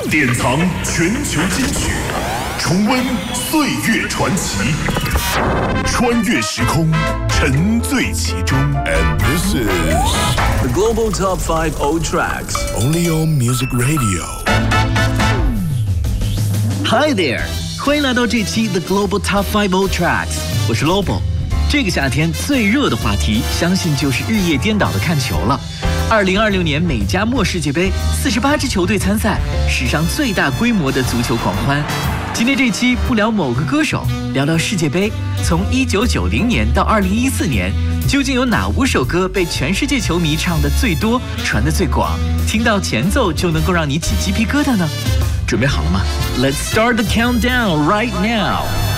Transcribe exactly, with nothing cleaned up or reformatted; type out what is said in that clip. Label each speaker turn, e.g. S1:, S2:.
S1: 典藏全球金曲，重温岁月传奇，穿越时空，沉醉其中。And this is
S2: the Global Top Five Old Tracks,
S1: only on Music Radio.
S3: Hi there， 欢迎来到这期 The Global Top Five Old Tracks， 我是 Lobo。这个夏天最热的话题，相信就是日夜颠倒的看球了。二零二六年美加墨世界杯，四十八支球队参赛，史上最大规模的足球狂欢。今天这期不聊某个歌手，聊聊世界杯。从一九九零年到二零一四年，究竟有哪五首歌被全世界球迷唱得最多、传得最广？听到前奏就能够让你起鸡皮疙瘩呢？准备好了吗？ Let's start the countdown right now.